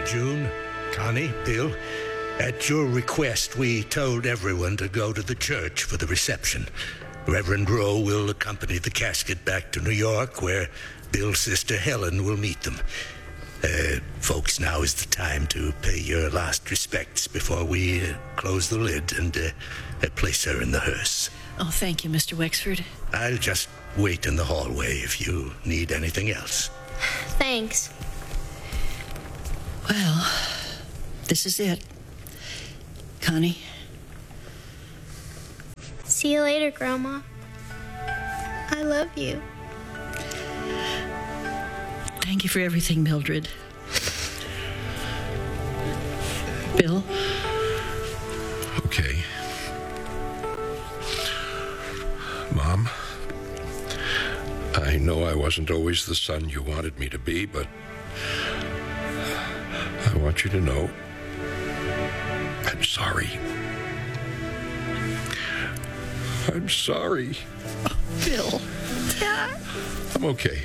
June, Connie, Bill, at your request, we told everyone to go to the church for the reception. Reverend Rowe will accompany the casket back to New York, where Bill's sister Helen will meet them. Folks, now is the time to pay your last respects before we close the lid and place her in the hearse. Oh, thank you, Mr. Wexford. I'll just wait in the hallway if you need anything else. Thanks. Well, this is it. Connie. See you later, Grandma. I love you. Thank you for everything, Mildred. Bill? Okay. Mom, I know I wasn't always the son you wanted me to be, but I want you to know I'm sorry. I'm sorry. Oh, Bill. Dad. I'm okay.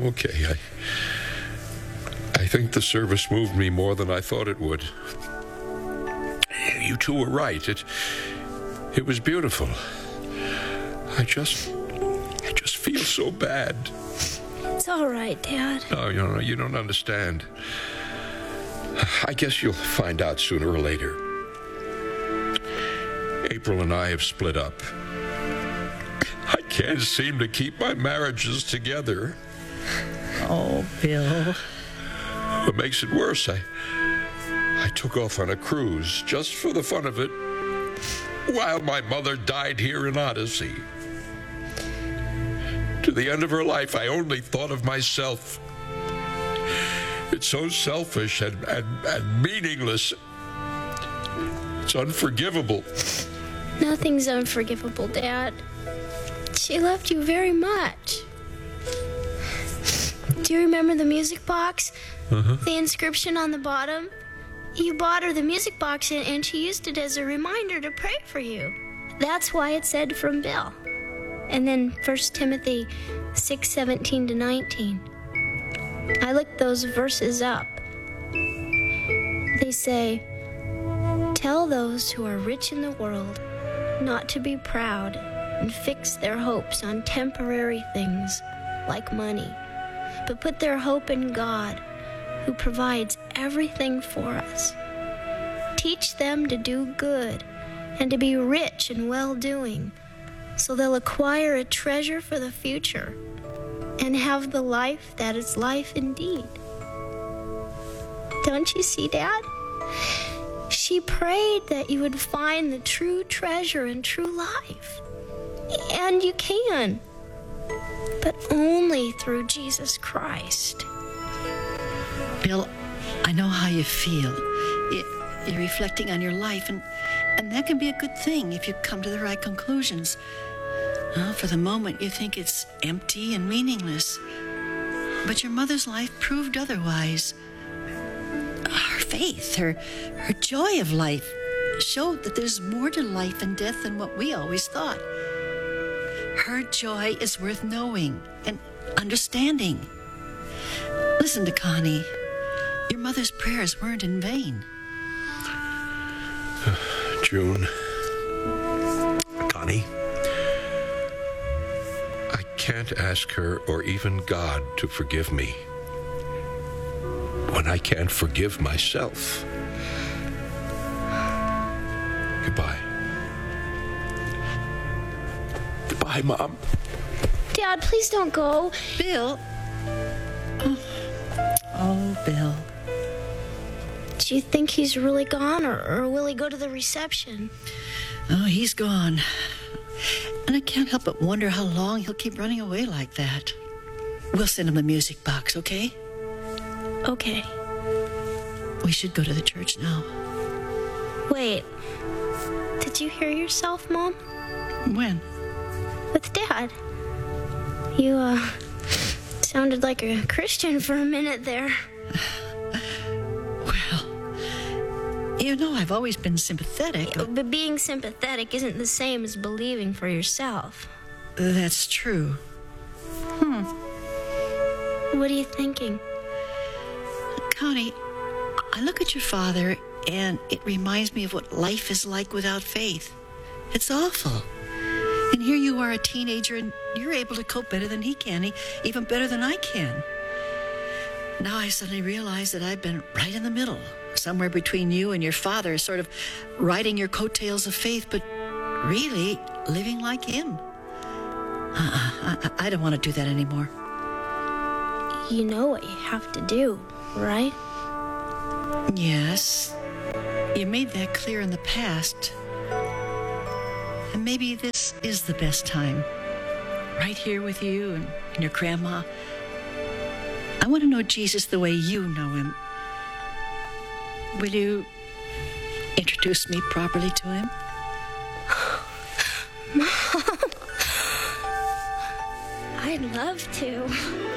I think the service moved me more than I thought it would. You two were right. It was beautiful. I just feel so bad. It's all right, Dad. No, you don't understand. I guess you'll find out sooner or later. April and I have split up. I can't seem to keep my marriages together. Oh, Bill. What makes it worse, I took off on a cruise just for the fun of it while my mother died here in Odyssey. To the end of her life, I only thought of myself. It's so selfish and meaningless. It's unforgivable. Nothing's unforgivable, Dad. She loved you very much. Do you remember the music box? Uh-huh. The inscription on the bottom? You bought her the music box and she used it as a reminder to pray for you. That's why it said from Bill. And then 1 Timothy 6:17 to 19. I looked those verses up. They say, "Tell those who are rich in the world not to be proud and fix their hopes on temporary things like money, but put their hope in God, who provides everything for us. Teach them to do good and to be rich in well-doing, so they'll acquire a treasure for the future and have the life that is life indeed." Don't you see, Dad? She prayed that you would find the true treasure and true life. And you can, but only through Jesus Christ. Bill, I know how you feel. You're reflecting on your life, and that can be a good thing if you come to the right conclusions. For the moment, you think it's empty and meaningless. But your mother's life proved otherwise. Her faith, her joy of life, showed that there's more to life and death than what we always thought. Her joy is worth knowing and understanding. Listen to Connie. Your mother's prayers weren't in vain. June. Connie. I can't ask her or even God to forgive me when I can't forgive myself. Goodbye. Goodbye, Mom. Dad, please don't go. Bill. Oh, Bill. Do you think he's really gone, or will he go to the reception? Oh, he's gone. And I can't help but wonder how long he'll keep running away like that. We'll send him the music box, okay? Okay. We should go to the church now. Wait. Did you hear yourself, Mom? When? With Dad. You, sounded like a Christian for a minute there. You know, I've always been sympathetic. But being sympathetic isn't the same as believing for yourself. That's true. What are you thinking? Connie, I look at your father, and it reminds me of what life is like without faith. It's awful. And here you are, a teenager, and you're able to cope better than he can, even better than I can. Now I suddenly realize that I've been right in the middle, somewhere between you and your father, sort of riding your coattails of faith, but really living like him. I don't want to do that anymore. You know what you have to do, right? Yes, you made that clear in the past. And maybe this is the best time. Right here with you and your grandma. I want to know Jesus the way you know him. Will you introduce me properly to him? Mom, I'd love to.